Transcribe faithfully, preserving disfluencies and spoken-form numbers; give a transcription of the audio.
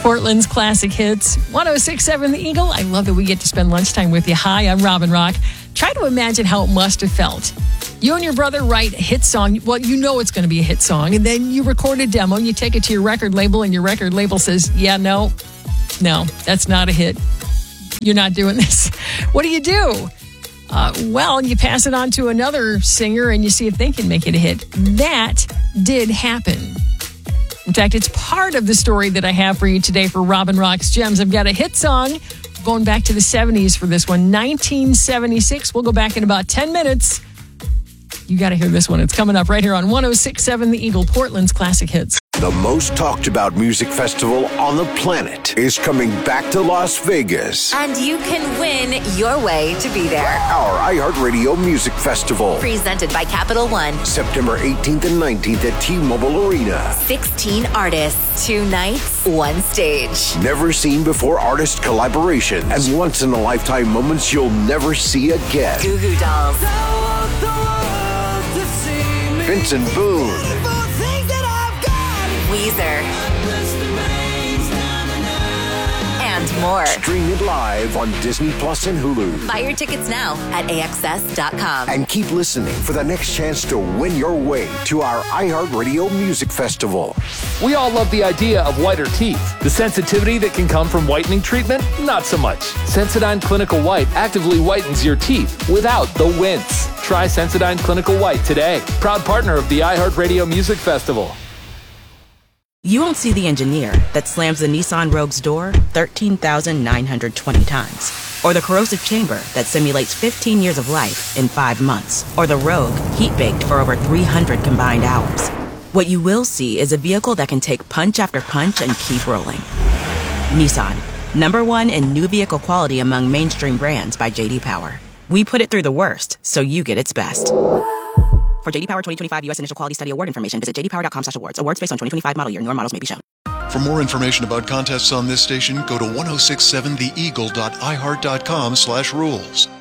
Portland's classic hits. one oh six point seven The Eagle. I love that we get to spend lunchtime with you. Hi, I'm Robin Rock. Try to imagine how it must have felt. You and your brother write a hit song. Well, you know it's going to be a hit song. And then you record a demo and you take it to your record label and your record label says, yeah, no, no, that's not a hit. You're not doing this. What do you do? Uh, well, you pass it on to another singer and you see if they can make it a hit. That did happen. In fact, it's part of the story that I have for you today for Robin Rock's Gems. I've got a hit song going back to the seventies for this one, nineteen seventy-six. We'll go back in about ten minutes. You got to hear this one. It's coming up right here on one oh six point seven The Eagle, Portland's classic hits. The most talked about music festival on the planet is coming back to Las Vegas. And you can win your way to be there. Our iHeartRadio Music Festival. Presented by Capital One. September eighteenth and nineteenth at T-Mobile Arena. sixteen artists, two nights, one stage. Never seen before artist collaborations and once in a lifetime moments you'll never see again. Goo Goo Dolls. Vincent Boone. Weezer. And more. Stream it live on Disney Plus and Hulu. Buy your tickets now at A X S dot com. And keep listening for the next chance to win your way to our iHeartRadio Music Festival. We all love the idea of whiter teeth. The sensitivity that can come from whitening treatment, not so much. Sensodyne Clinical White actively whitens your teeth without the wince. Try Sensodyne Clinical White today. Proud partner of the iHeartRadio Music Festival. You won't see the engineer that slams the Nissan Rogue's door thirteen thousand nine hundred twenty times. Or the corrosive chamber that simulates fifteen years of life in five months. Or the Rogue heat-baked for over three hundred combined hours. What you will see is a vehicle that can take punch after punch and keep rolling. Nissan, number one in new vehicle quality among mainstream brands by J D Power. We put it through the worst, so you get its best. For J D Power twenty twenty-five U S Initial Quality Study Award information, visit j d power dot com slash awards. Awards based on twenty twenty-five model year. Newer models may be shown. For more information about contests on this station, go to ten sixty-seven the eagle dot i heart dot com slash rules.